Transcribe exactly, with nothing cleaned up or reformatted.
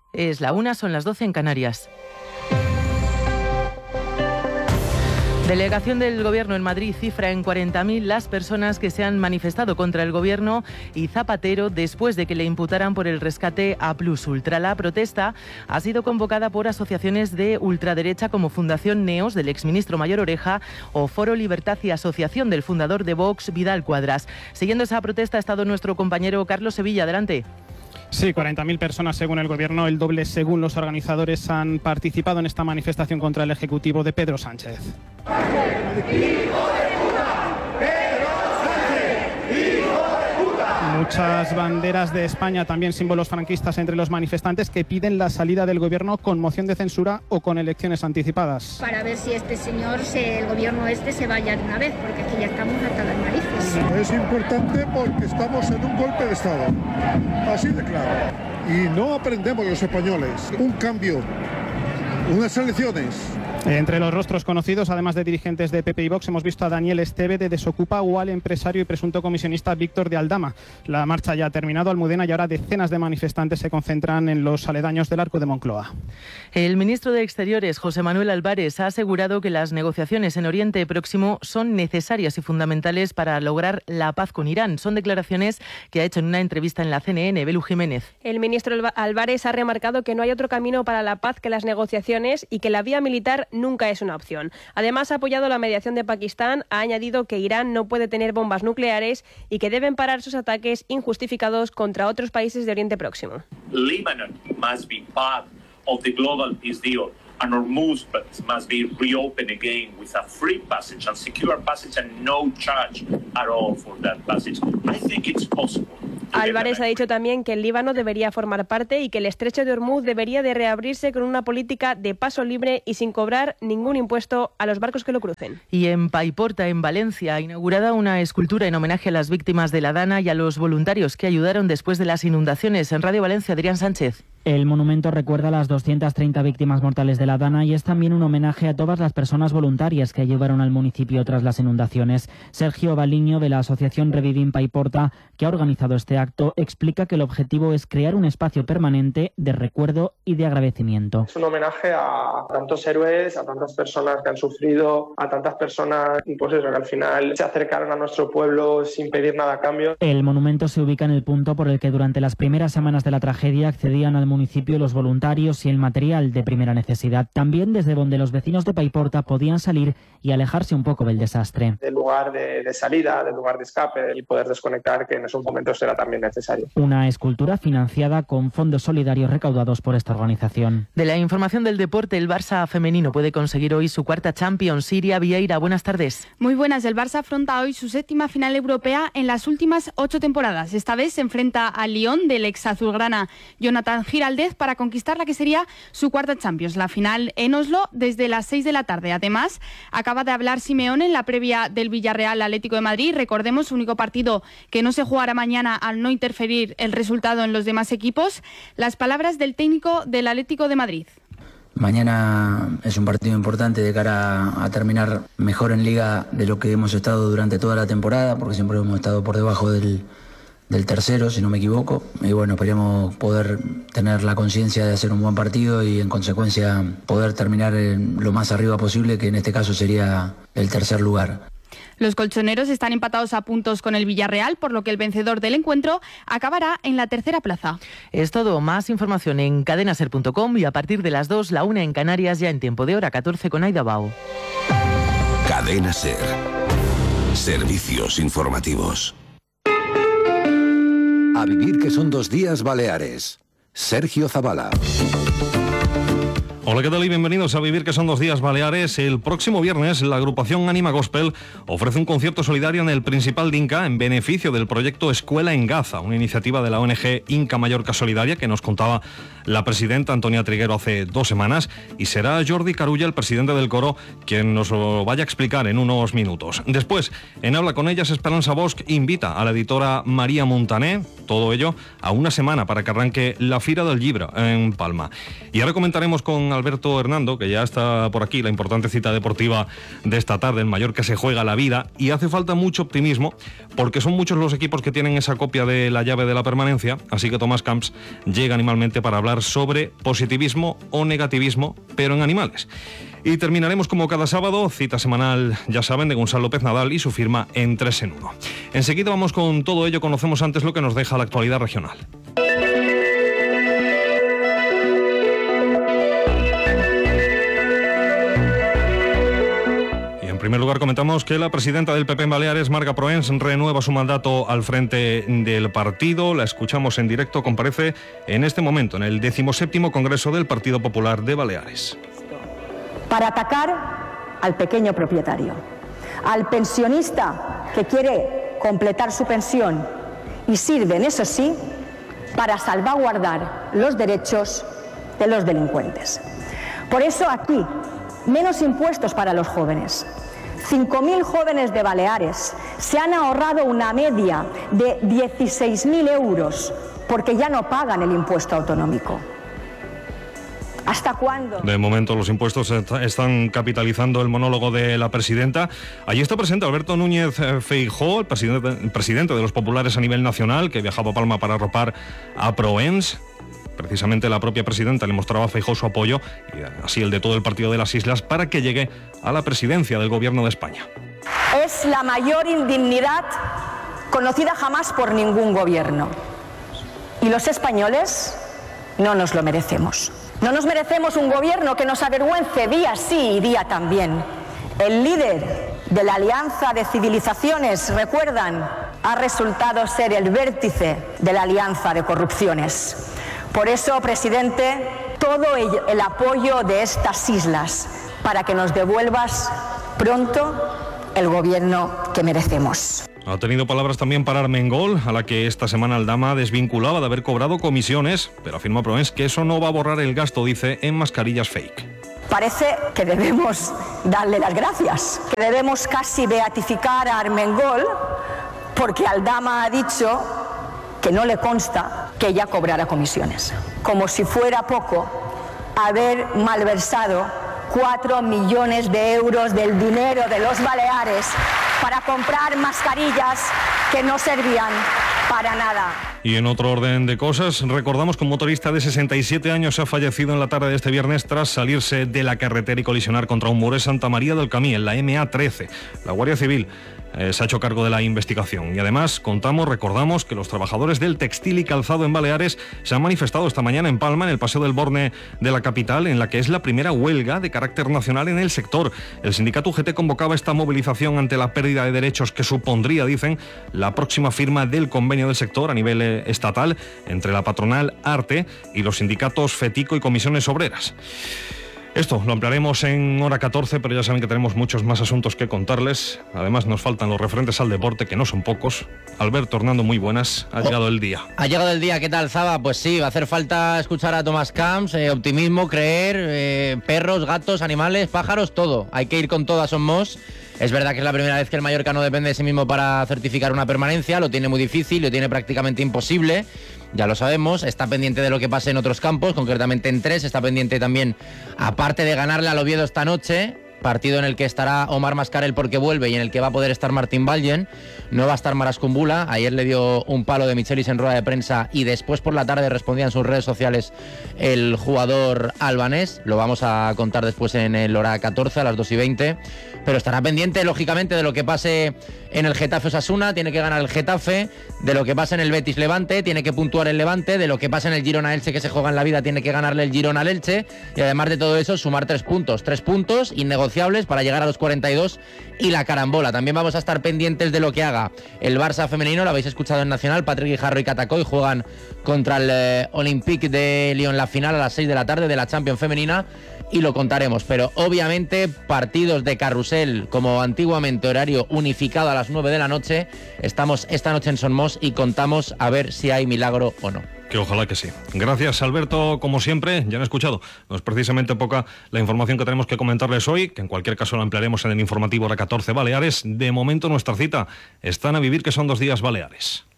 Es la una, son las doce en Canarias. Delegación del Gobierno en Madrid cifra en cuarenta mil las personas que se han manifestado contra el Gobierno y Zapatero después de que le imputaran por el rescate a Plus Ultra. La protesta ha sido convocada por asociaciones de ultraderecha como Fundación Neos del exministro Mayor Oreja o Foro Libertad y Asociación del fundador de Vox, Vidal Cuadras. Siguiendo esa protesta ha estado nuestro compañero Carlos Sevilla. Adelante. Sí, cuarenta mil personas según el Gobierno, el doble según los organizadores, han participado en esta manifestación contra el Ejecutivo de Pedro Sánchez. Muchas banderas de España, también símbolos franquistas entre los manifestantes que piden la salida del Gobierno con moción de censura o con elecciones anticipadas. Para ver si este señor, el Gobierno este, se vaya de una vez, porque aquí ya estamos hasta las narices. Es importante porque estamos en un golpe de Estado, así de claro. Y no aprendemos los españoles. Un cambio, unas elecciones. Entre los rostros conocidos, además de dirigentes de P P y Vox, hemos visto a Daniel Esteve de Desocupa o al empresario y presunto comisionista Víctor de Aldama. La marcha ya ha terminado, Almudena, y ahora decenas de manifestantes se concentran en los aledaños del Arco de Moncloa. El ministro de Exteriores, José Manuel Álvarez, ha asegurado que las negociaciones en Oriente Próximo son necesarias y fundamentales para lograr la paz con Irán. Son declaraciones que ha hecho en una entrevista en la C N N. Belu Jiménez. El ministro Álvarez ha remarcado que no hay otro camino para la paz que las negociaciones y que la vía militar nunca es una opción. Además, ha apoyado la mediación de Pakistán, ha añadido que Irán no puede tener bombas nucleares y que deben parar sus ataques injustificados contra otros países de Oriente Próximo. Lebanon must be part of the global peace deal. And Hormuz must be reopened again with a free passage and secure passage and no charge at all for that passage. I think it's possible. Álvarez ha dicho también que el Líbano debería formar parte y que el estrecho de Hormuz debería de reabrirse con una política de paso libre y sin cobrar ningún impuesto a los barcos que lo crucen. Y en Paiporta, en Valencia, ha inaugurada una escultura en homenaje a las víctimas de la Dana y a los voluntarios que ayudaron después de las inundaciones. En Radio Valencia, Adrián Sánchez. El monumento recuerda a las doscientas treinta víctimas mortales de la Dana y es también un homenaje a todas las personas voluntarias que ayudaron al municipio tras las inundaciones. Sergio Baliño, de la asociación Revivim Paiporta, que ha organizado este acto, explica que el objetivo es crear un espacio permanente de recuerdo y de agradecimiento. Es un homenaje a tantos héroes, a tantas personas que han sufrido, a tantas personas pues eso, que al final se acercaron a nuestro pueblo sin pedir nada a cambio. El monumento se ubica en el punto por el que durante las primeras semanas de la tragedia accedían al municipio los voluntarios y el material de primera necesidad. También desde donde los vecinos de Paiporta podían salir y alejarse un poco del desastre. Del lugar de, de salida, del lugar de escape y poder desconectar, que en esos momentos era también necesario. Una escultura financiada con fondos solidarios recaudados por esta organización. De la información del deporte, el Barça femenino puede conseguir hoy su cuarta Champions. Siria Vieira, buenas tardes. Muy buenas. El Barça afronta hoy su séptima final europea en las últimas ocho temporadas. Esta vez se enfrenta al Lyon del ex azulgrana Jonathan Giraldez para conquistar la que sería su cuarta Champions. La final en Oslo desde las seis de la tarde. Además, acaba de hablar Simeone en la previa del Villarreal Atlético de Madrid. Recordemos, único partido que no se jugará mañana al no interferir el resultado en los demás equipos. Las palabras del técnico del Atlético de Madrid. Mañana es un partido importante de cara a terminar mejor en Liga de lo que hemos estado durante toda la temporada, porque siempre hemos estado por debajo del, del tercero, si no me equivoco. Y bueno, esperemos poder tener la conciencia de hacer un buen partido y en consecuencia poder terminar lo más arriba posible, que en este caso sería el tercer lugar. Los colchoneros están empatados a puntos con el Villarreal, por lo que el vencedor del encuentro acabará en la tercera plaza. Es todo. Más información en cadenaser punto com y a partir de las dos, la una en Canarias, ya en tiempo de hora catorce con Aida Bao. Cadena Ser. Servicios informativos. A vivir que son dos días Baleares. Sergio Zavala. Hola, ¿qué tal y bienvenidos a Vivir que son dos días Baleares? El próximo viernes la agrupación Anima Gospel ofrece un concierto solidario en el Principal de Inca en beneficio del proyecto Escuela en Gaza, una iniciativa de la O N G Inca Mallorca Solidaria que nos contaba la presidenta Antonia Triguero hace dos semanas, y será Jordi Carulla, el presidente del coro, quien nos lo vaya a explicar en unos minutos. Después, en Habla con ellas, Esperanza Bosch invita a la editora María Montané, todo ello a una semana para que arranque la Fira del Llibre en Palma. Y ahora comentaremos con Alberto Hernando, que ya está por aquí, la importante cita deportiva de esta tarde, el Mallorca se juega la vida, y hace falta mucho optimismo, porque son muchos los equipos que tienen esa copia de la llave de la permanencia, así que Tomás Camps llega animalmente para hablar sobre positivismo o negativismo, pero en animales. Y terminaremos como cada sábado, cita semanal, ya saben, de Gonzalo López Nadal y su firma en tres en uno. Enseguida vamos con todo ello, conocemos antes lo que nos deja la actualidad regional. En primer lugar, comentamos que la presidenta del P P en Baleares, Marga Proens, renueva su mandato al frente del partido. La escuchamos en directo, comparece en este momento en el decimoséptimo Congreso del Partido Popular de Baleares. Para atacar al pequeño propietario, al pensionista que quiere completar su pensión y sirven, eso sí, para salvaguardar los derechos de los delincuentes. Por eso aquí, menos impuestos para los jóvenes. cinco mil jóvenes de Baleares se han ahorrado una media de dieciséis mil euros porque ya no pagan el impuesto autonómico. ¿Hasta cuándo? De momento los impuestos están capitalizando el monólogo de la presidenta. Allí está presente Alberto Núñez Feijóo, el presidente, el presidente de los populares a nivel nacional, que viajaba a Palma para arropar a Proens. Precisamente la propia presidenta le mostraba a Feijóo su apoyo, y así el de todo el Partido de las Islas, para que llegue a la presidencia del Gobierno de España. Es la mayor indignidad conocida jamás por ningún gobierno. Y los españoles no nos lo merecemos. No nos merecemos un gobierno que nos avergüence día sí y día también. El líder de la Alianza de Civilizaciones, recuerdan, ha resultado ser el vértice de la Alianza de Corrupciones. Por eso, presidente, todo el, el apoyo de estas islas para que nos devuelvas pronto el gobierno que merecemos. Ha tenido palabras también para Armengol, a la que esta semana Aldama desvinculaba de haber cobrado comisiones, pero afirma Proens que eso no va a borrar el gasto, dice, en mascarillas fake. Parece que debemos darle las gracias, que debemos casi beatificar a Armengol, porque Aldama ha dicho que no le consta que ella cobrara comisiones. Como si fuera poco haber malversado cuatro millones de euros del dinero de los Baleares para comprar mascarillas que no servían para nada. Y en otro orden de cosas, recordamos que un motorista de sesenta y siete años ha fallecido en la tarde de este viernes tras salirse de la carretera y colisionar contra un muro en Santa María del Camí, en la eme a trece. La Guardia Civil eh, se ha hecho cargo de la investigación. Y además, contamos, recordamos que los trabajadores del textil y calzado en Baleares se han manifestado esta mañana en Palma, en el Paseo del Borne de la capital, en la que es la primera huelga de carácter nacional en el sector. El sindicato U G T convocaba esta movilización ante la pérdida de derechos que supondría, dicen, la próxima firma del convenio del sector a nivel eh, estatal entre la patronal ARTE y los sindicatos FETICO y comisiones obreras. Esto lo ampliaremos en hora catorce, pero ya saben que tenemos muchos más asuntos que contarles. Además nos faltan los referentes al deporte, que no son pocos. Alberto Hernando, muy buenas. Ha oh, llegado el día. Ha llegado el día. ¿Qué tal, Zaba? Pues sí, va a hacer falta escuchar a Tomás Camps, eh, optimismo, creer, eh, perros, gatos, animales, pájaros, todo. Hay que ir con todas, somos. Es verdad que es la primera vez que el Mallorca no depende de sí mismo para certificar una permanencia, lo tiene muy difícil, lo tiene prácticamente imposible, ya lo sabemos, está pendiente de lo que pase en otros campos, concretamente en tres, está pendiente también, aparte de ganarle al Oviedo esta noche, partido en el que estará Omar Mascarell porque vuelve y en el que va a poder estar Martín Vallen, no va a estar Marascumbula, ayer le dio un palo de Michelis en rueda de prensa y después por la tarde respondía en sus redes sociales el jugador albanés, lo vamos a contar después en el hora catorce a las dos y veinte, pero estará pendiente lógicamente de lo que pase en el Getafe Osasuna, tiene que ganar el Getafe, de lo que pasa en el Betis Levante, tiene que puntuar el Levante, de lo que pasa en el Girona Elche que se juega en la vida, tiene que ganarle el Girona al Elche y además de todo eso sumar tres puntos, tres puntos innegociables para llegar a los cuarenta y dos y la carambola. También vamos a estar pendientes de lo que haga el Barça femenino, lo habéis escuchado en Nacional, Patrick Guijarro y Catacoy juegan contra el eh, Olympique de Lyon la final a las seis de la tarde de la Champions femenina y lo contaremos, pero obviamente partidos de carrusel como antiguamente horario unificado a las nueve de la noche, estamos esta noche en Son Mos y contamos a ver si hay milagro o no. Que ojalá que sí. Gracias, Alberto, como siempre, ya han escuchado. No es precisamente poca la información que tenemos que comentarles hoy, que en cualquier caso la ampliaremos en el informativo hora catorce Baleares. De momento nuestra cita están a vivir, que son dos días Baleares.